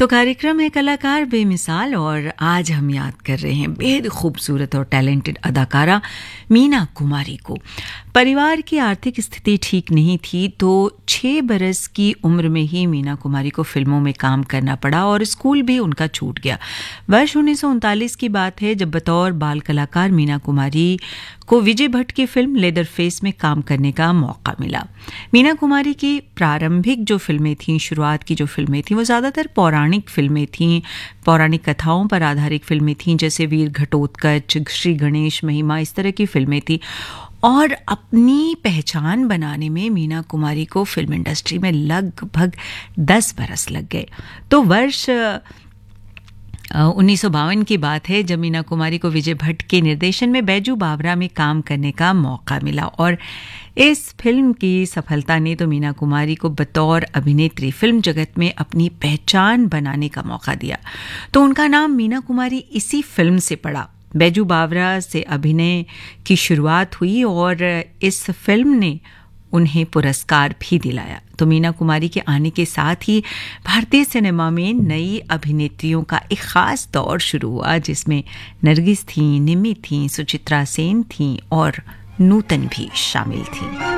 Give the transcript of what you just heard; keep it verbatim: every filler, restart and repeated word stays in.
तो कार्यक्रम है कलाकार बेमिसाल और आज हम याद कर रहे हैं बेहद खूबसूरत और टैलेंटेड अदाकारा मीना कुमारी को। परिवार की आर्थिक स्थिति ठीक नहीं थी तो छः बरस की उम्र में ही मीना कुमारी को फिल्मों में काम करना पड़ा और स्कूल भी उनका छूट गया। वर्ष उन्नीस सौ उनतालीस की बात है जब बतौर बाल कलाकार मीना कुमारी को विजय भट्ट की फिल्म लेदर फेस में काम करने का मौका मिला। मीना कुमारी की प्रारंभिक जो फिल्में थीं, शुरुआत की जो फिल्में थीं, वो ज़्यादातर पौराणिक फिल्में थीं, पौराणिक कथाओं पर आधारित फिल्में थीं, जैसे वीर घटोत्कच, श्री गणेश महिमा, इस तरह की फिल्में थीं। और अपनी पहचान बनाने में मीना कुमारी को फिल्म इंडस्ट्री में लगभग दस बरस लग गए। तो वर्ष उन्नीस सौ बावन की बात है जब मीना कुमारी को विजय भट्ट के निर्देशन में बैजू बावरा में काम करने का मौका मिला और इस फिल्म की सफलता ने तो मीना कुमारी को बतौर अभिनेत्री फिल्म जगत में अपनी पहचान बनाने का मौका दिया। तो उनका नाम मीना कुमारी इसी फिल्म से पड़ा। बैजू बावरा से अभिनय की शुरुआत हुई और इस फिल्म ने उन्हें पुरस्कार भी दिलाया। तो मीना कुमारी के आने के साथ ही भारतीय सिनेमा में नई अभिनेत्रियों का एक खास दौर शुरू हुआ जिसमें नरगिस थीं, निम्मी थीं, सुचित्रा सेन थीं और नूतन भी शामिल थीं।